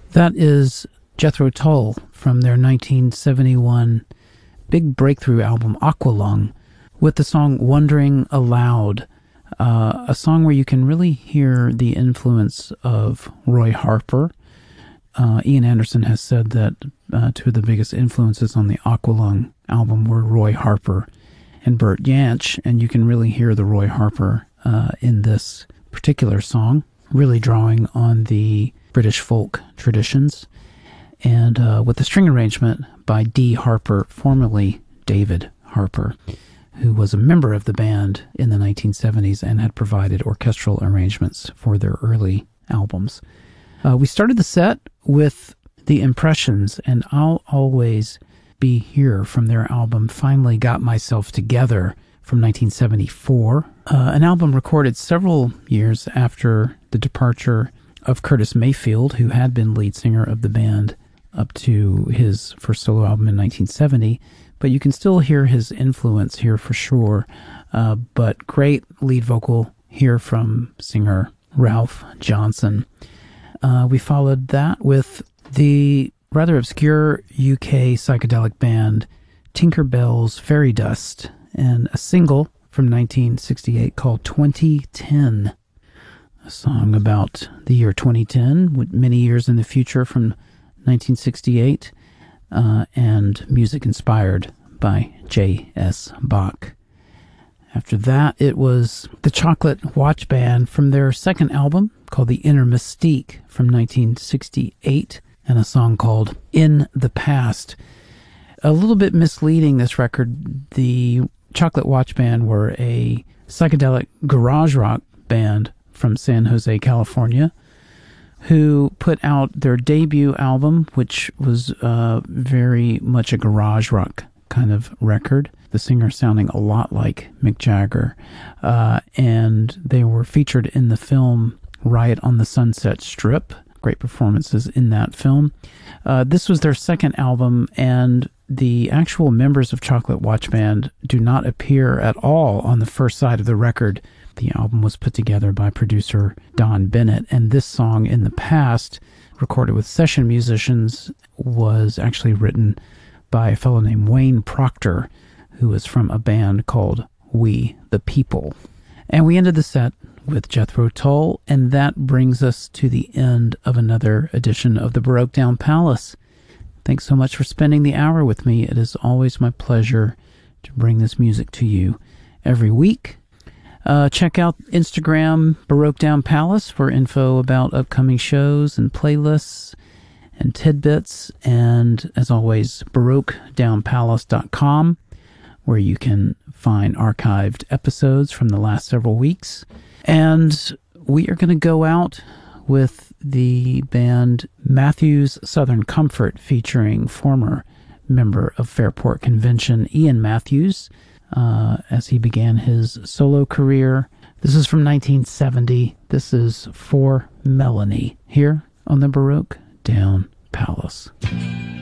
That is Jethro Tull from their 1971 big breakthrough album Aqualung with the song Wondering Aloud, a song where you can really hear the influence of Roy Harper. Ian Anderson has said that two of the biggest influences on the Aqualung album were Roy Harper and Bert Jansch, and you can really hear the Roy Harper in this particular song, really drawing on the British folk traditions, and with a string arrangement by D. Harper, formerly David Harper, who was a member of the band in the 1970s and had provided orchestral arrangements for their early albums. We started the set with The Impressions, and I'll Always Be Here from their album Finally Got Myself Together from 1974, an album recorded several years after the departure of Curtis Mayfield, who had been lead singer of the band up to his first solo album in 1970, but you can still hear his influence here for sure. But great lead vocal here from singer Ralph Johnson. We followed that with the rather obscure UK psychedelic band Tinker Bell's Fairy Dust and a single from 1968 called 2010. A song about the year 2010, with many years in the future from 1968, and music inspired by J.S. Bach. After that, it was the Chocolate Watch Band from their second album called The Inner Mystique from 1968, and a song called In the Past. A little bit misleading, this record. The Chocolate Watch Band were a psychedelic garage rock band from San Jose, California, who put out their debut album, which was very much a garage rock kind of record. The singer sounding a lot like Mick Jagger. And they were featured in the film Riot on the Sunset Strip. Great performances in that film. This was their second album, and the actual members of Chocolate Watch Band do not appear at all on the first side of the record. The album was put together by producer Don Bennett, and this song, In the Past, recorded with session musicians, was actually written by a fellow named Wayne Proctor, who is from a band called We the People. And we ended the set with Jethro Tull, and that brings us to the end of another edition of the Baroque Down Palace. Thanks so much for spending the hour with me. It is always my pleasure to bring this music to you every week. Check out Instagram Baroque Down Palace for info about upcoming shows and playlists and tidbits. And as always, BaroqueDownPalace.com, where you can find archived episodes from the last several weeks. And we are going to go out with the band Matthews Southern Comfort, featuring former member of Fairport Convention Ian Matthews, as he began his solo career. This is from 1970. This is For Melanie, here on the Baroque Down Palace.